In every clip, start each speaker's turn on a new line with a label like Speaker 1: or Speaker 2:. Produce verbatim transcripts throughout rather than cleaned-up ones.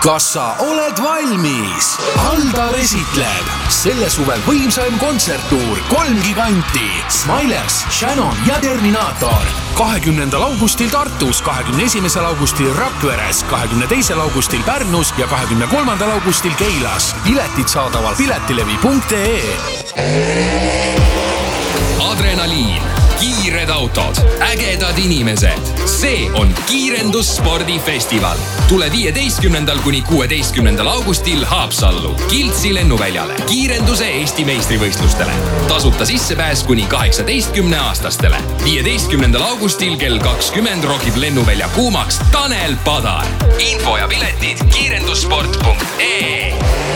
Speaker 1: Kas sa oled valmis? Aldar esitleb selle suvel võimsaim kontserttuur kolm giganti Smilers, Shannon ja Terminator. kahekümnendal augustil Tartus, kahekümne esimesel augustil Rakveres, kahekümne teisel augustil Pärnus ja kahekümne kolmandal augustil Keilas. Piletid saadaval piletilevi punkt ee.
Speaker 2: Adrenaliin, kiired autod, ägedad inimesed. See on kiirendusspordifestival. Tule viieteistkümnendal kuni kuueteistkümnendal augustil Haapsallu, Kiltsi lennuväljale, kiirenduse Eesti meistrivõistlustele. Tasuta sissepääs kuni kaheksateistkümne aastastele. viieteistkümnendal augustil kell kakskümmend rokib lennuvälja kuumaks Tanel Padar. Info ja piletid kiirendussport punkt ee.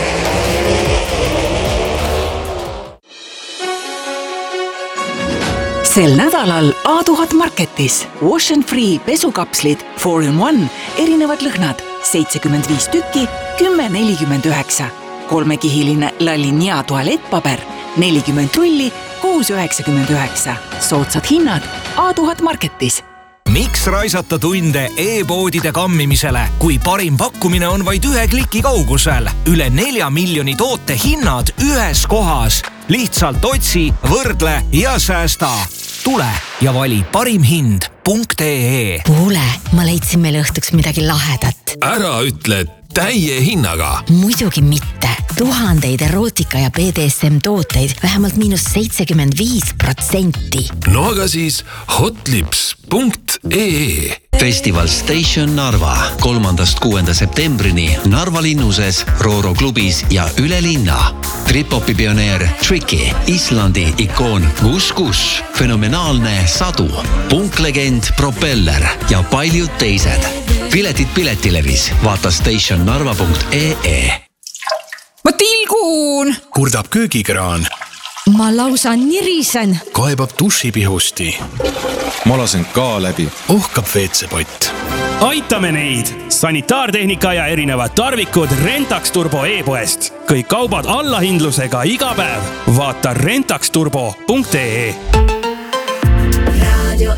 Speaker 3: Sel nädalal A tuhat Marketis Wash and Free pesukapslid four in one, erinevad lõhnad, seitsekümmend viis tükki, kümme nelikümmend üheksa. Kolmekihiline Lalinia tualettpaber, nelikümmend rulli, kuus üheksakümmend üheksa. Soodsad hinnad A tuhat Marketis.
Speaker 4: Miks raisata tunde e-poodide kammimisele, kui parim pakkumine on vaid ühe kliki kaugusel? Üle nelja miljoni toote hinnad ühes kohas. Lihtsalt otsi, võrdle ja säästa. Tule ja vali parim hind punkt ee.
Speaker 5: Kuule, ma leidsin meile õhtuks midagi lahedat.
Speaker 2: Ära ütle täie hinnaga.
Speaker 5: Muidugi mitte. Tuhandeid erootika ja B D S M tooteid vähemalt miinus seitsekümmend viis protsenti.
Speaker 2: No aga siis hotlips punkt ee.
Speaker 6: Festival Station Narva kolmandast kuuenda septembrini Narva linnuses, Rooro klubis ja üle linna. Trip-hopi pioneer Tricky, Islandi ikoon Gus Gus, fenomenaalne Sadu, punklegend Propeller ja paljud teised. Piletid piletilevis. Vaata stationnarva punkt ee.
Speaker 7: Ma tilgun!
Speaker 1: Kurdab köögikraan.
Speaker 7: Ma lausa nirisen.
Speaker 1: Kaebab dušipihusti.
Speaker 8: Ma lasen ka läbi.
Speaker 1: Ohkab veetsepott.
Speaker 9: Aitame neid! Sanitaartehnika ja erinevad tarvikud Rentax Turbo e-poest. Kõik kaubad allahindlusega iga päev. Vaata rentax turbo punkt ee.
Speaker 10: Radio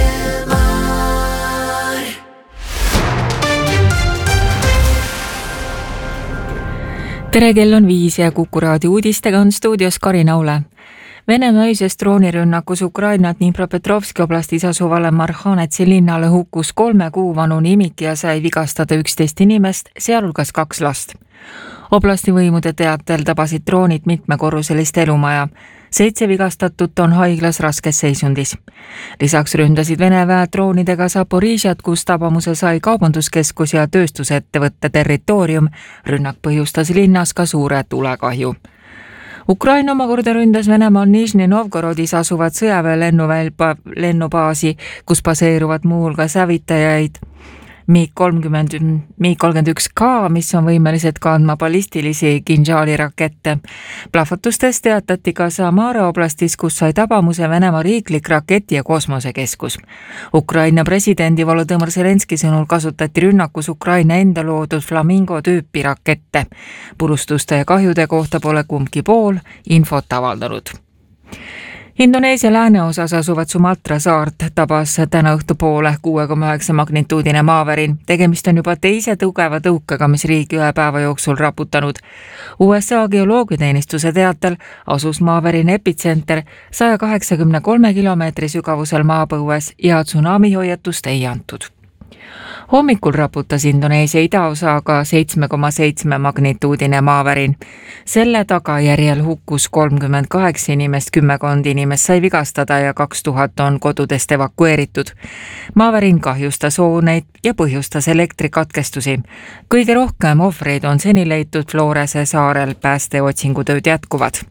Speaker 11: Tere, kell on viis ja Kuku raadio uudistega on stuudios Karin Aule. Venemaa öisest droonirünnakus Ukrainat Dnipropetrovski oblastis asuvale Marhanetsi linnale hukkus kolme kuu vanu nimik ja sai vigastada üksteist inimest, sealhulgas kaks last. Oblasti võimude teatel tabasid droonid mitmekorruselist elumaja. Seitse vigastatut on haiglas raskes seisundis. Lisaks ründasid Vene väed droonidega Zaporižjat, kus tabamuse sai kaubanduskeskus ja tööstusettevõtte territoorium. Rünnak põhjustas linnas ka suure tulekahju. Ukraina omakorda ründas Venemaal Nižni Novgorodis asuvat sõjaväe lennubaasi, kus baseeruvad muulgas hävitajaid MiG kolmkümmend, MiG kolmkümmend üks K, mis on võimelised kandma ballistilisi Kinžali rakette. Plahvatustest teatati ka Samara oblastis, kus sai tabamuse Venemaa riiklik raketi- ja kosmosekeskus. Ukraina presidendi Volodõmõr Zelenski sõnul kasutati rünnakus Ukraina enda loodud Flamingo tüüpi rakette. Purustuste ja kahjude kohta pole kumbki pool infot avaldanud. Indoneesia lääneosas asuvat Sumatra saart tabas täna õhtupoole kuue koma üheksa magnituudine maavärin. Tegemist on juba teise tugeva tõukega, mis riigi ühe päeva jooksul raputanud. U S A geoloogiateenistuse teatel asus maavärin epitsenter saja kaheksakümne kolme kilomeetri sügavusel maapõues ja tsunami hoiatust ei antud. Hommikul raputas Indoneesia idaosaga seitse koma seitse magnituudine maavärin. Selle tagajärjel hukkus kolmkümmend kaheksa inimest, kümmekond inimest sai vigastada ja kaks tuhat on kodudest evakueeritud. Maavärin kahjustas hooneid ja põhjustas elektrikatkestusi. Kõige rohkem ohvreid on seni leitud Florese saarel, päästeotsingutööd jätkuvad.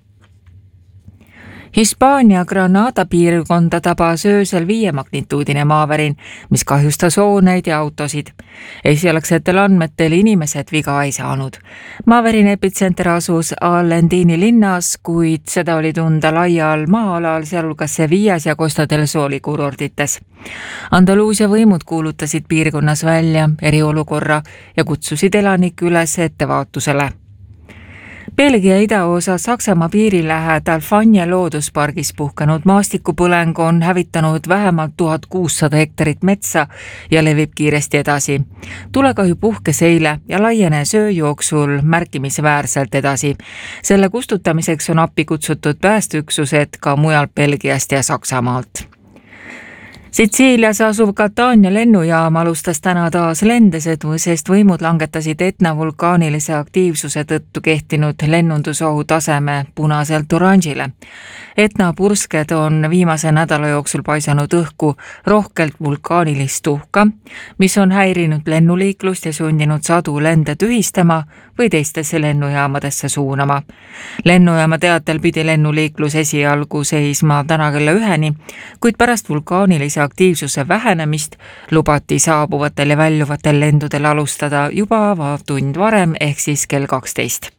Speaker 11: Hispaania Granada piirkonda tabas öösel viie magnituudine maavärin, mis kahjustas hooneid ja autosid. Esialgsetel andmetel inimesed viga ei saanud. Maavärin epitsenter asus Alendini linnas, kuid seda oli tunda laial maa-alal, sealhulgas Sevillas ja Costa del Soli kurordites. Andaluusia võimud kuulutasid piirkonnas välja eriolukorra ja kutsusid elanikke üles ettevaatusele. Belgia idaosa Saksamaa piiri lähedal Fanje looduspargis puhkenud maastikupõleng on hävitanud vähemalt tuhat kuussada hektarit metsa ja levib kiiresti edasi. Tulekahju puhkes eile ja laienes öö jooksul märkimisväärselt edasi. Selle kustutamiseks on appi kutsutud päästeüksused ka mujalt Belgiast ja Saksamaalt. Sitsiilias asuv Catania lennujaam alustas täna taas lendesed, sest võimud langetasid Etna vulkaanilise aktiivsuse tõttu kehtinud lennundusohu taseme punaselt oranžile. Etna pursked on viimase nädala jooksul paisanud õhku rohkelt vulkaanilist tuhka, mis on häirinud lennuliiklust ja sundinud sadu lende tühistama või teistesse lennujaamadesse suunama. Lennujaama teatel pidi lennuliiklus esialgu seisma täna kella üheni, kuid pärast vulkaanilise aktiivsuse vähenemist lubati saabuvatel ja väljuvatel lendudel alustada juba tund varem ehk siis kell kaksteist.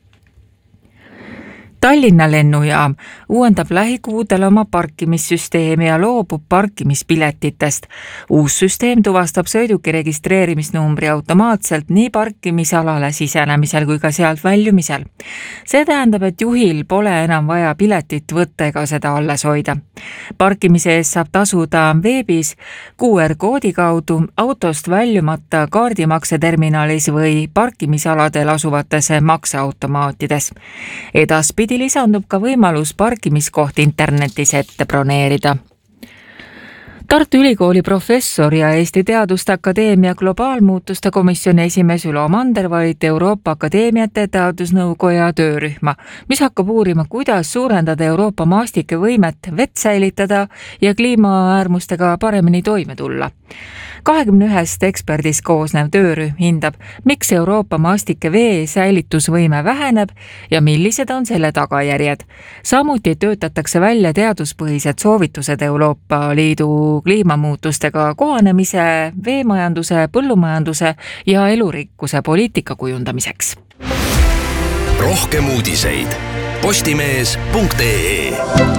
Speaker 11: Tallinna lennujaam uuendab lähikuudel oma parkimissüsteemi ja loobub parkimispiletitest. Uus süsteem tuvastab sõiduki registreerimisnumbri automaatselt nii parkimisalale sisenemisel kui ka sealt väljumisel. See tähendab, et juhil pole enam vaja piletit võtta ega seda alles hoida. Parkimise eest saab tasuda veebis Q R-koodi kaudu autost väljumata kaardimakseterminalis või parkimisaladel asuvates makseautomaatides. Edaspidi lisandub ka võimalus parkimiskoht internetis ette broneerida. Tartu Ülikooli professor ja Eesti Teaduste Akadeemia globaalmuutuste komisjoni esimees Ülo Mander valiti Euroopa Akadeemiate teadusnõukoja töörühma, mis hakkab uurima, kuidas suurendada Euroopa maastike võimet vett säilitada ja kliimaäärmustega paremini toime tulla. kahekümne ühest eksperdist koosnev töörühm hindab, miks Euroopa maastike vee säilitusvõime väheneb ja millised on selle tagajärjed. Samuti töötatakse välja teaduspõhised soovitused Euroopa Liidu kliimamuutustega kohanemise, veemajanduse, põllumajanduse ja elurikkuse poliitika kujundamiseks.
Speaker 1: Rohkem uudiseid postimees punkt ee.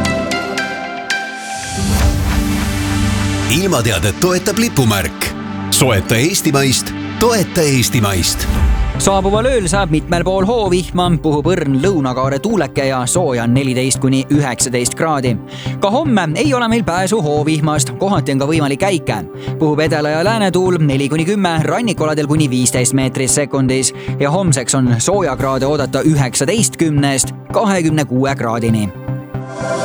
Speaker 1: Ilmateadet toetab lipumärk. Soeta eestimaist, toeta eestimaist.
Speaker 10: Saabuval ööl saab mitmel pool hoovihma, puhub õrn lõunakaare tuuleke ja sooja on neliteist kuni üheksateist kraadi. Ka homme ei ole meil pääsu hoovihmast, kohati on ka võimalik käike. Puhub edela ja läänetuul neli kuni kümme, rannikoladel kuni viisteist meetris sekundis ja homseks on soojakraade oodata üheksateist kümnest kahekümne kuue kraadini.